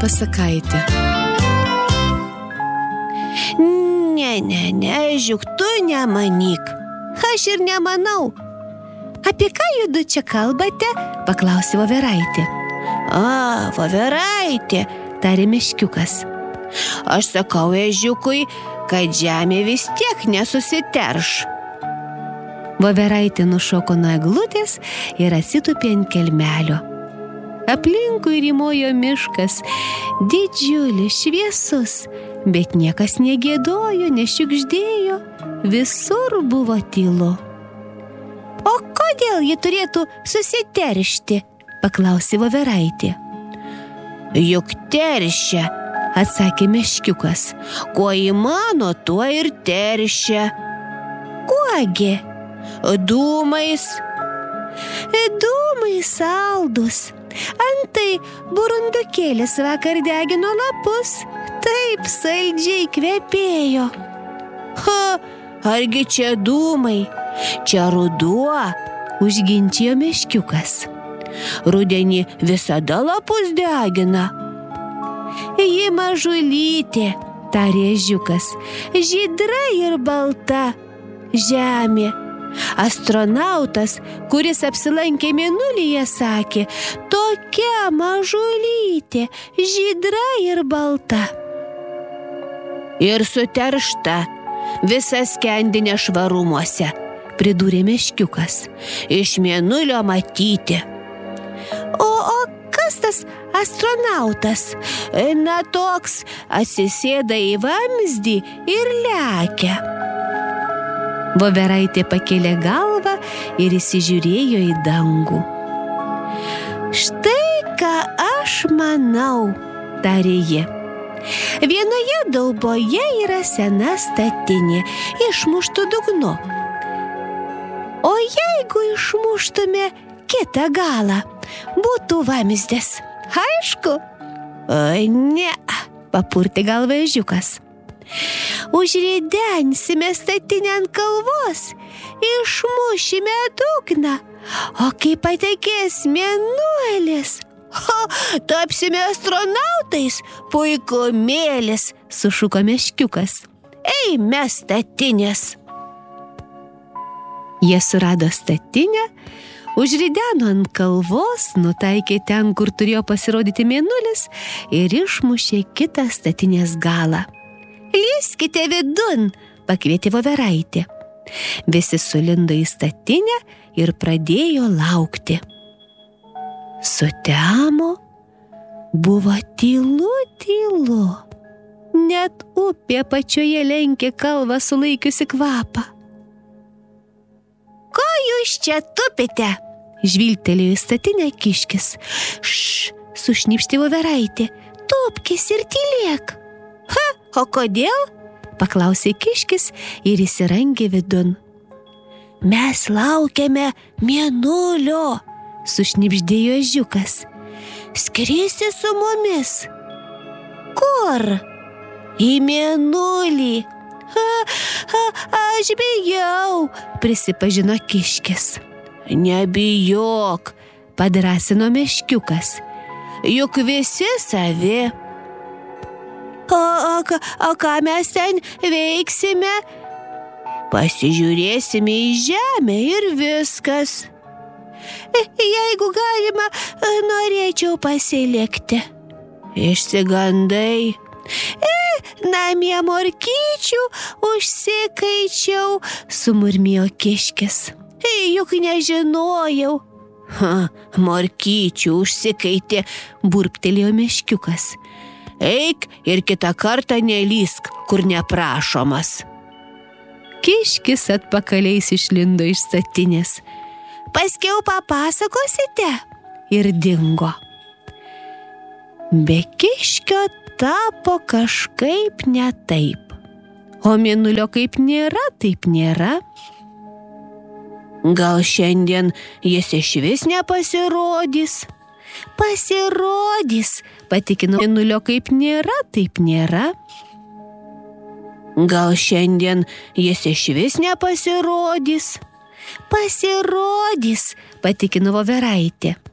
pasakaitė. Ne, Ežiuk, tu nemanyk. Aš ir nemanau. Apie ką judu čia kalbate? Paklausė voveraitė. Voveraitė, tarė meškiukas. Aš sakau Ežiukui, kad žemė vis tiek nesusiterš. Voveraitė nušoko nuo eglutės ir atsitūpė ant kelmelio. Aplinkui rymojo miškas, didžiulis, šviesus, bet niekas negiedojo, nešiugždėjo, visur buvo tylu. O kodėl ji turėtų susiteršti? Paklausė voveraitė. Juk teršia, atsakė meškiukas. Kuo įmano, tuo ir teršia. Kuogi? Dūmais. Dūmai saldus. Antai burundukėlis vakar degino lapus. Taip saldžiai kvepėjo. Argi čia dūmai? Čia ruduo, užginčijo meškiukas. Rudenį visada lapus degina. Ji mažulytė, tarė Ežiukas, žydra ir balta žemė. Astronautas, kuris apsilankė Mėnulyje, sakė, tokia mažulytė, žydra ir balta. Ir suteršta, visas skendi nešvarumuose, pridūrė meškiukas. Iš Mėnulio matyti. O kas tas astronautas? Na toks, atsisėda į vamzdį ir lekia. Voveraitė pakėlė galvą ir įsižiūrėjo į dangų. Štai ką aš manau, tarė ji. Vienoje dauboje yra sena statinė, išmuštų dugnu. O jeigu išmuštume kitą galą, būtų vamzdis. Aišku? Ne, papurtė galvą Ežiukas. Užridensime statinę ant kalvos, išmušime dugną, o kai patekės Mėnulis, tapsime astronautais, puikumėlis, sušuko meškiukas. Eime statinės. Jie surado statinę, užrideno ant kalvos, nutaikė ten, kur turėjo pasirodyti Mėnulis ir išmušė kitą statinės galą. Lįskite vidun, pakvietė voveraitė. Visi sulindo į statinę ir pradėjo laukti. Sutemo, buvo tylu. Net upė pačioje lenkė kalvą sulaikiusi kvapą. Ko jūs čia tupite? Žvilgtelėjo į statinę kiškis. Sušnipštė voveraitė. Tupkis ir tylėk. O kodėl? Paklausė kiškis ir įsirangė vidun. Mes laukiame Mėnulio, sušnibždėjo Ežiukas. Skrisi su mumis. Kur? Į Mėnulį. Aš bijau, prisipažino kiškis. Nebijok, padrąsino meškiukas. Juk visi savi. O ką mes ten veiksime? Pasižiūrėsime į žemę ir viskas. Jeigu galima, norėčiau pasilikti. Išsigandai. Namie morkyčių užsikaičiau, sumurmėjo kiškis. Juk nežinojau. Morkyčių užsikaitė, burbtelėjo meškiukas. Eik ir kitą kartą nelįsk, kur neprašomas. Kiškis atpakaliais išlindo iš statinės. Paskiau papasakosite? Ir dingo. Be kiškio tapo kažkaip ne taip. O Mėnulio kaip nėra, taip nėra. Gal šiandien jis išvis nepasirodys? Pasirodys, patikino Mėnulio kaip nėra, taip nėra. Gal šiandien jis išvis nepasirodys? Pasirodys, patikino voveraitė.